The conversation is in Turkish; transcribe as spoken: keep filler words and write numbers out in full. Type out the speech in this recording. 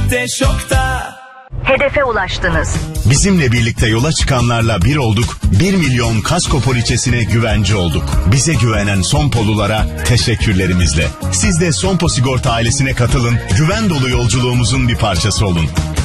kalpte şokta. Hedefe ulaştınız. Bizimle birlikte yola çıkanlarla bir olduk, bir milyon kasko poliçesine güvence olduk. Bize güvenen Sonpolulara teşekkürlerimizle. Siz de Sonpo Sigorta ailesine katılın, güven dolu yolculuğumuzun bir parçası olun.